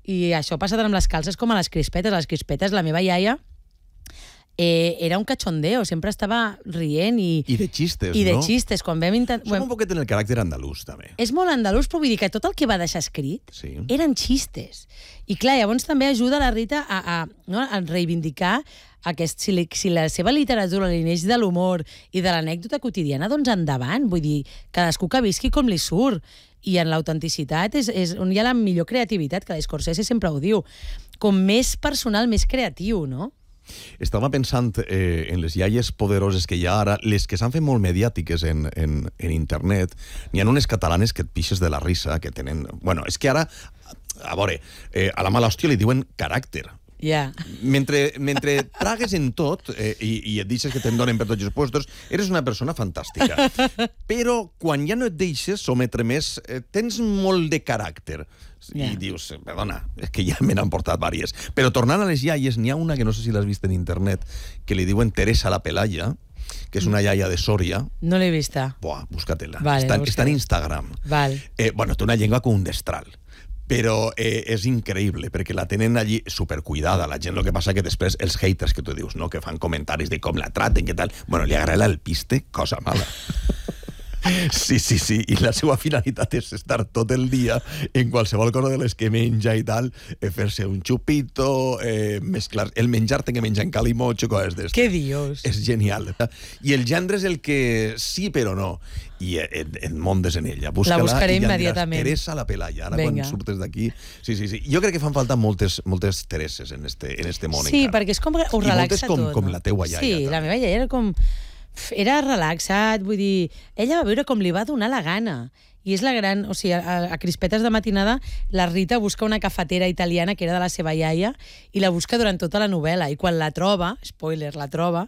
I això passa tant amb les calces com a les crispetes. Les crispetes, la meva iaia era un cachondeo, sempre estava rient i de xistes, i de no? xistes. Quan vam Som un poquet en el caràcter andalús, també. És molt andalús, però vull dir que tot el que va deixar escrit eren xistes. I clar, llavors també ajuda la Rita a reivindicar si la seva literatura li neix de l'humor i de l'anècdota quotidiana, doncs endavant. Vull dir, cadascú que visqui com li surt. I en l'autenticitat és on hi ha la millor creativitat, que l'Scorsese sempre ho diu. Com més personal, més creatiu, no? Estava pensant en les iaies poderoses que hi ha ara, les que s'han fet molt mediàtiques en internet. N'hi ha unes catalanes que et pixes de la risa, que tenen... Bueno, és que ara, a veure, a la mala hòstia li diuen caràcter. Yeah. Mentre tragues en tot i et deixes que te'n donen per tots els puestos, eres una persona fantàstica. Però quan ja no et deixes sometre més, tens molt de caràcter. I dius, perdona, és que ja me n'han portat vàries. Però tornant a les iaies, n'hi ha una que no sé si l'has vist en internet, que li diuen Teresa la Pelaya, que és una iaia de Sòria. No l'he vista. Buah, búscatela. Vale, està en Instagram. Val. Bueno, té una llengua com un destral. Però és increïble, perquè la tenen allí supercuidada, la gent. El que passa que després els haters que tu dius, no?, que fan comentaris de com la traten, què tal... Bueno, li agrada el piste, cosa mala. Sí, i la seva finalitat és estar tot el dia en qualsevol cosa de les que menja i tal, fer-se un xupito, mesclar... El menjar té que menjar en calimocho, coses d'estes. Què dius? És genial. I el gendre és el que sí, però no. I et montes en ella. La buscaré ja immediatament. Diràs, Teresa la Pelaya. Ara quan surtes d'aquí... Sí. Jo crec que fan falta moltes Tereses en este món. Sí, perquè és com ho relaxa tot. I moltes com la teua iaia. Sí, la meva iaia era com... Era relaxat, vull dir... Ella va viure com li va donar la gana. I és la gran... O sigui, a Crispetes de matinada, la Rita busca una cafetera italiana que era de la seva iaia i la busca durant tota la novel·la. I quan la troba, spoiler, la troba,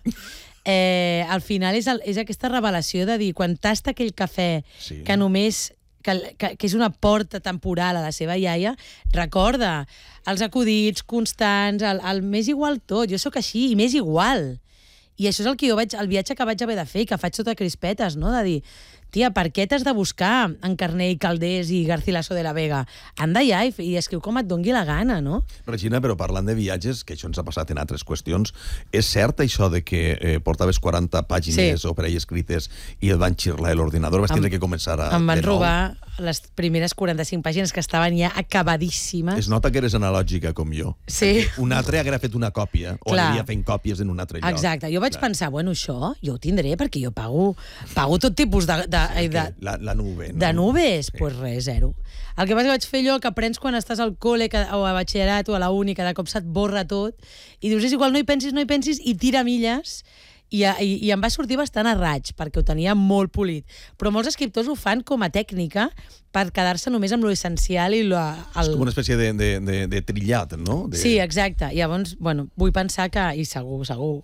al final és aquesta revelació de dir, quan tasta aquell cafè que només... que és una porta temporal a la seva iaia, recorda els acudits constants, el més igual tot. Jo sóc així, i més igual. I això és el viatge que vaig haver de fer i que faig tot a Crispetes, no? De dir, tia, per què t'has de buscar en Carné i Caldés i Garcilaso de la Vega? Anda ja i escriu com et dongui la gana, no? Regina, però parlant de viatges, que això ens ha passat en altres qüestions, és cert això de que portaves 40 pàgines o per ahí escrites i et van xirlar l'ordinador? Vas tindre que començar a... Em van robar les primeres 45 pàgines que estaven ja acabadíssimes. Es nota que eres analògica, com jo. Sí. Un altre haguera fet una còpia, o aniria fent còpies en un altre lloc. Exacte. Jo vaig pensar, bueno, això jo ho tindré perquè jo pago tot tipus la nube, no? De nubes? Doncs res, zero. El que passa que vaig fer allò que aprens quan estàs al col·le o a batxillerat o a la uni, cada cop se't borra tot, i dius, és igual, no hi pensis, i tira milles. I em va sortir bastant a raig, perquè ho tenia molt polit. Però molts escriptors ho fan com a tècnica per quedar-se només amb lo essencial i és com una espècie de trillat, no? Sí, exacte. Llavors, bueno, vull pensar que, i segur,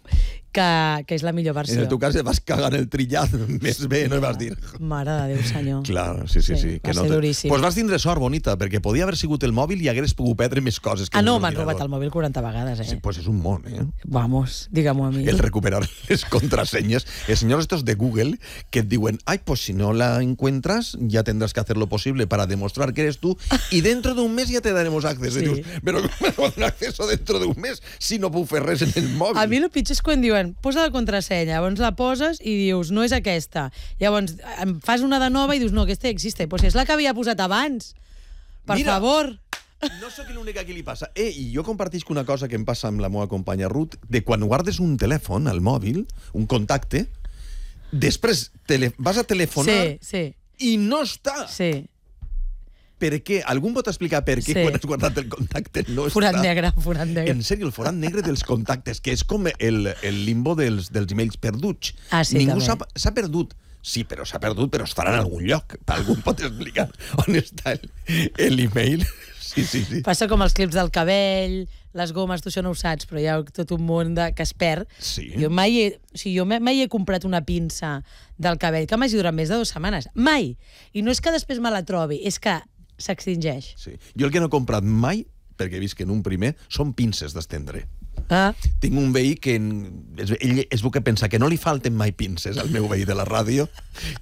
que és la millor versió. En el teu cas vas cagar en el trillat més bé, no? I vas dir... Mare de Déu, senyor. Clar, sí. Va ser duríssim. Pues vas tindre sort, bonita, perquè podia haver sigut el mòbil i hagueres pogut perdre més coses. No, m'han robat el mòbil 40 vegades, Sí, pues és un món, Vamos, digue-m'ho a mi. El recuperar les contraseñas. Els senyors estos de Google que et diuen, pues si no la encuentras, ya tendrás que hacer lo posible para demostrar que eres tú y dentro de un mes ya te daremos acceso. Sí. Dius, però com me donen acceso dentro de un mes si no puc fer res en el mòbil? A mi el pitjor és quan diuen, posa la contrasenya, llavors la poses i dius, no és aquesta. Llavors fas una de nova i dius, no, aquesta ja existe. Pues és la que havia posat abans. Per favor. No sóc l'única a qui li passa. I jo compartisc una cosa que em passa amb la meva companya Ruth, de quan guardes un telèfon al mòbil, un contacte, després vas a telefonar i no està. Sí. Per què? Algú pot explicar per què quan has guardat el contacte no està? Forat negre. En sèrio, el forat negre dels contactes, que és com el limbo dels emails perduts. Sí, ningú s'ha perdut. Sí, però s'ha perdut, però estarà en algun lloc. Algú pot explicar on està l'email? Sí. Passa com els clips del cabell, les gomes, tu això no ho saps, però hi ha tot un món que es perd. Sí. Jo mai he comprat una pinça del cabell que m'hagi durat més de 2 setmanes. Mai! I no és que després me la trobi, és que s'extingeix. Sí. Jo el que no he comprat mai, perquè he vist que en un primer, són pinces d'estendre. Tinc un veí que ell es veu que pensa que no li falten mai pinces al meu veí de la ràdio